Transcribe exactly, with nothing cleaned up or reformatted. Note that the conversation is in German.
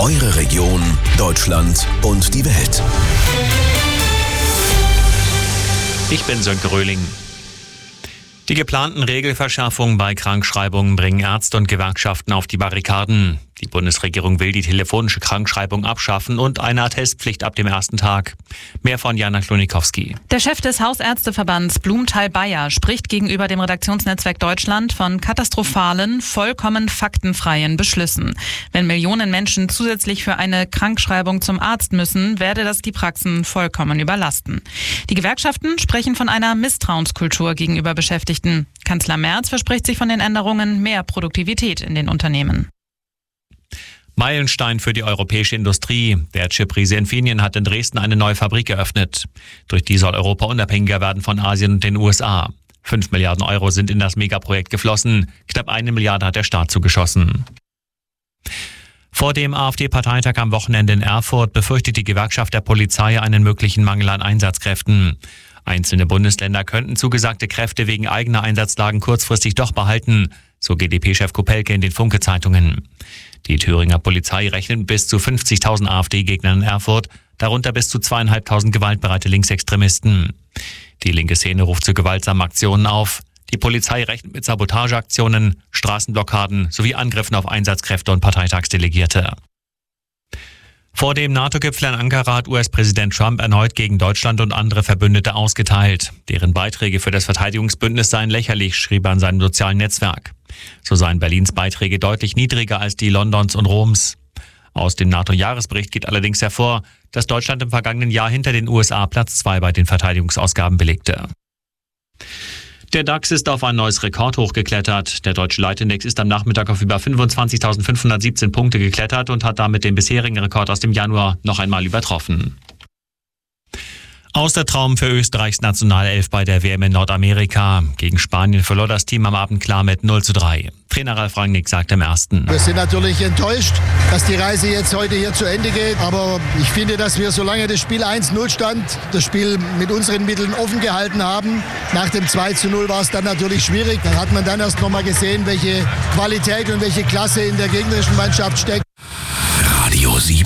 Eure Region, Deutschland und die Welt. Ich bin Sönke Röhling. Die geplanten Regelverschärfungen bei Krankschreibungen bringen Ärzte und Gewerkschaften auf die Barrikaden. Die Bundesregierung will die telefonische Krankschreibung abschaffen und eine Attestpflicht ab dem ersten Tag. Mehr von Jana Klonikowski. Der Chef des Hausärzteverbands Blumenthal-Bayer spricht gegenüber dem Redaktionsnetzwerk Deutschland von katastrophalen, vollkommen faktenfreien Beschlüssen. Wenn Millionen Menschen zusätzlich für eine Krankschreibung zum Arzt müssen, werde das die Praxen vollkommen überlasten. Die Gewerkschaften sprechen von einer Misstrauenskultur gegenüber Beschäftigten. Kanzler Merz verspricht sich von den Änderungen mehr Produktivität in den Unternehmen. Meilenstein für die europäische Industrie. Der Chip-Riese Infineon hat in Dresden eine neue Fabrik eröffnet. Durch die soll Europa unabhängiger werden von Asien und den U S A. Fünf Milliarden Euro sind in das Megaprojekt geflossen. Knapp eine Milliarde hat der Staat zugeschossen. Vor dem AfD-Parteitag am Wochenende in Erfurt befürchtet die Gewerkschaft der Polizei einen möglichen Mangel an Einsatzkräften. Einzelne Bundesländer könnten zugesagte Kräfte wegen eigener Einsatzlagen kurzfristig doch behalten, so G d P-Chef Kopelke in den Funke-Zeitungen. Die Thüringer Polizei rechnet mit bis zu fünfzigtausend AfD-Gegnern in Erfurt, darunter bis zu zweieinhalbtausend gewaltbereite Linksextremisten. Die linke Szene ruft zu gewaltsamen Aktionen auf. Die Polizei rechnet mit Sabotageaktionen, Straßenblockaden sowie Angriffen auf Einsatzkräfte und Parteitagsdelegierte. Vor dem NATO-Gipfel in Ankara hat U S-Präsident Trump erneut gegen Deutschland und andere Verbündete ausgeteilt. Deren Beiträge für das Verteidigungsbündnis seien lächerlich, schrieb er in seinem sozialen Netzwerk. So seien Berlins Beiträge deutlich niedriger als die Londons und Roms. Aus dem NATO-Jahresbericht geht allerdings hervor, dass Deutschland im vergangenen Jahr hinter den U S A Platz zwei bei den Verteidigungsausgaben belegte. Der DAX ist auf ein neues Rekordhoch geklettert. Der deutsche Leitindex ist am Nachmittag auf über fünfundzwanzigtausendfünfhundertsiebzehn Punkte geklettert und hat damit den bisherigen Rekord aus dem Januar noch einmal übertroffen. Aus der Traum für Österreichs Nationalelf bei der W M in Nordamerika. Gegen Spanien verlor das Team am Abend klar mit null zu drei. Trainer Ralf Rangnick sagt im ersten. Wir sind natürlich enttäuscht, dass die Reise jetzt heute hier zu Ende geht. Aber ich finde, dass wir, solange das Spiel eins null stand, das Spiel mit unseren Mitteln offen gehalten haben. Nach dem zwei zu null war es dann natürlich schwierig. Dann hat man dann erst noch mal gesehen, welche Qualität und welche Klasse in der gegnerischen Mannschaft steckt. Radio sieben.